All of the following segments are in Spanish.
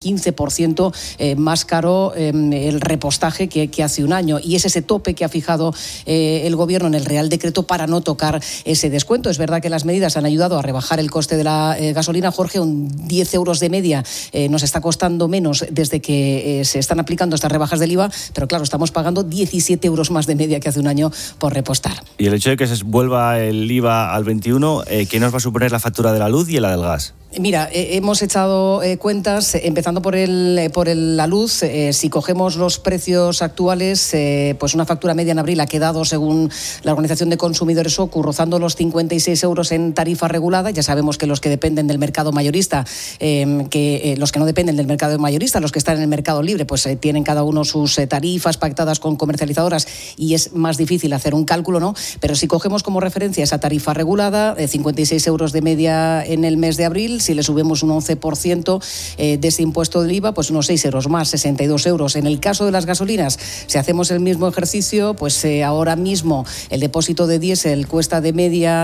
15% más caro el repostaje que hace un año, y es ese tope que ha fijado el Gobierno en el Real Decreto para no tocar ese descuento. Es verdad que las medidas han ayudado a rebajar el coste de la gasolina, Jorge, un 10 euros de media nos está costando menos desde que se están aplicando estas rebajas del IVA, pero claro, estamos pagando 17 euros más de media que hace un año por repostar. Y el hecho de que se vuelva el IVA al 21, ¿qué nos va a suponer la factura de la luz y la del gas? Mira, hemos echado cuentas, empezando por la luz. Si cogemos los precios actuales, pues una factura media en abril ha quedado, según la Organización de Consumidores OCU, rozando los 56 euros en tarifa regulada. Ya sabemos que los que dependen del mercado mayorista, los que no dependen del mercado mayorista, los que están en el mercado libre, pues tienen cada uno sus tarifas pactadas con comercializadoras y es más difícil hacer un cálculo, ¿no? Pero si cogemos como referencia esa tarifa regulada, 56 euros de media en el mes de abril, si le subimos un 11% de ese impuesto del IVA, pues unos 6 euros más, 62 euros. En el caso de las gasolinas, si hacemos el mismo ejercicio, pues ahora mismo el depósito de diésel cuesta de media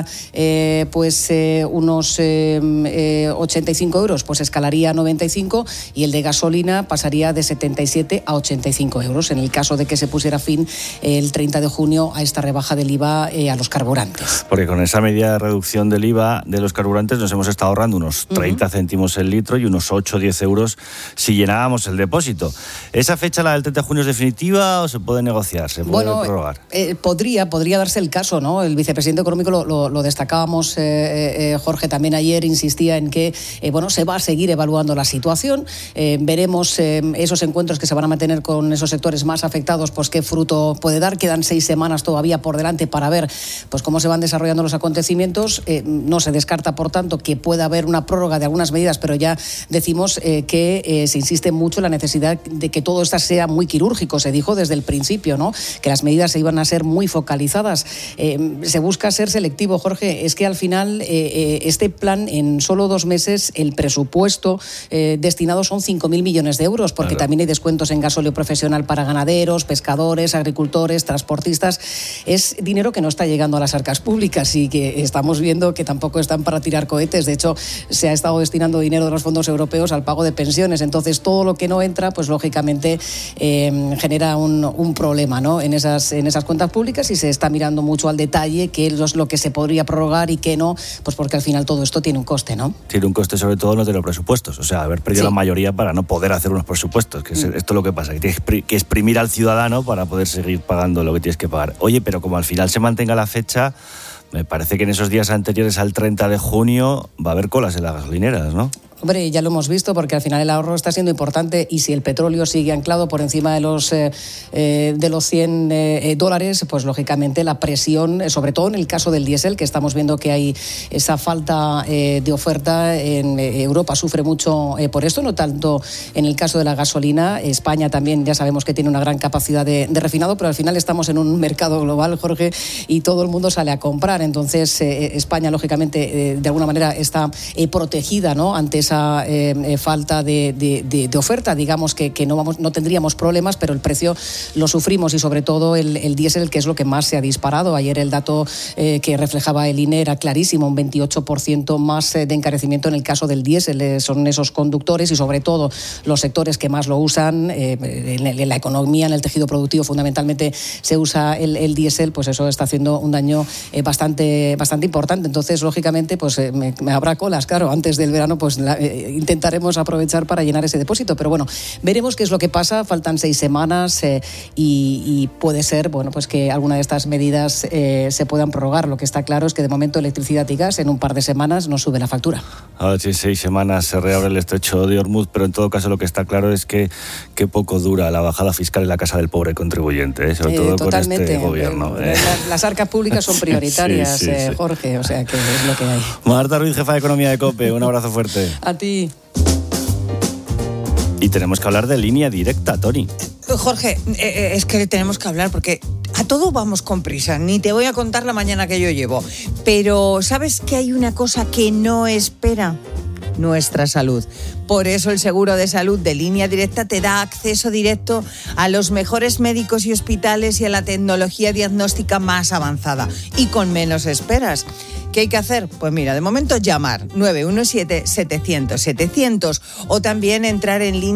unos 85 euros, pues escalaría a 95, y el de gasolina pasaría de 77 a 85 euros, en el caso de que se pusiera fin el 30 de junio a esta rebaja del IVA a los carburantes. Porque con esa medida de reducción del IVA de los carburantes nos hemos estado ahorrando unos 30 céntimos el litro y unos 8 o 10 euros si llenábamos el depósito. ¿Esa fecha, la del 30 de junio, es definitiva o se puede negociar? ¿Se puede prorrogar? Podría darse el caso, ¿no? El vicepresidente económico lo destacábamos, Jorge, también ayer, insistía en que se va a seguir evaluando la situación. Veremos esos encuentros que se van a mantener con esos sectores más afectados, pues qué fruto puede dar. Quedan 6 semanas todavía por delante para ver pues cómo se van desarrollando los acontecimientos. No se descarta, por tanto, que pueda haber una prórroga de algunas medidas, pero ya decimos que se insiste mucho en la necesidad de que todo esto sea muy quirúrgico. Se dijo desde el principio, ¿no?, que las medidas se iban a ser muy focalizadas. Se busca ser selectivo, Jorge. Es que al final este plan, en solo 2 meses, el presupuesto destinado son 5.000 millones de euros, porque también hay descuentos en gasóleo profesional para ganaderos, pescadores, agricultores, transportistas. Es dinero que no está llegando a las arcas públicas y que estamos viendo que tampoco están para tirar cohetes. De hecho, se ha estado destinando dinero de los fondos europeos al pago de pensiones. Entonces, todo lo que no entra, pues lógicamente genera un problema, ¿no?, en esas cuentas públicas, y se está mirando mucho al detalle qué es lo que se podría prorrogar y qué no, pues porque al final todo esto tiene un coste, ¿no? Tiene un coste, sobre todo, no de los presupuestos. O sea, haber perdido la mayoría para no poder hacer unos presupuestos, que es esto lo que pasa, que tienes que exprimir al ciudadano para poder seguir pagando lo que tienes que pagar. Oye, pero como al final se mantenga la fecha, me parece que en esos días anteriores al 30 de junio va a haber colas en las gasolineras, ¿no? Hombre, ya lo hemos visto, porque al final el ahorro está siendo importante, y si el petróleo sigue anclado por encima de los $100, pues lógicamente la presión, sobre todo en el caso del diésel, que estamos viendo que hay esa falta de oferta en Europa, sufre mucho por esto, no tanto en el caso de la gasolina. España también, ya sabemos que tiene una gran capacidad de refinado, pero al final estamos en un mercado global, Jorge, y todo el mundo sale a comprar. Entonces, España, lógicamente, de alguna manera está protegida, ¿no?, ante esa falta de oferta. Digamos que no tendríamos problemas, pero el precio lo sufrimos, y sobre todo el diésel, que es lo que más se ha disparado. Ayer el dato que reflejaba el INE era clarísimo, un 28% más de encarecimiento en el caso del diésel. Son esos conductores y sobre todo los sectores que más lo usan, en la economía, en el tejido productivo fundamentalmente se usa el diésel, pues eso está haciendo un daño bastante importante. Entonces, lógicamente, pues me habrá colas, claro, antes del verano, pues intentaremos aprovechar para llenar ese depósito, pero bueno, veremos qué es lo que pasa. Faltan 6 semanas y puede ser, pues que alguna de estas medidas se puedan prorrogar. Lo que está claro es que de momento electricidad y gas en un par de semanas nos sube la factura. A ver si en 6 semanas se reabre el estrecho de Hormuz, pero en todo caso lo que está claro es que poco dura la bajada fiscal en la casa del pobre contribuyente, sobre todo totalmente, con este gobierno. Las arcas públicas son prioritarias, sí. Jorge, o sea que es lo que hay. Marta Ruiz, jefa de Economía de COPE, un abrazo fuerte. A ti. Y tenemos que hablar de Línea Directa, Toni. Jorge, es que tenemos que hablar porque a todo vamos con prisa. Ni te voy a contar la mañana que yo llevo. Pero ¿sabes que hay una cosa que no espera? Nuestra salud. Por eso el seguro de salud de Línea Directa te da acceso directo a los mejores médicos y hospitales y a la tecnología diagnóstica más avanzada y con menos esperas. ¿Qué hay que hacer? Pues mira, de momento llamar 917-700-700 o también entrar en línea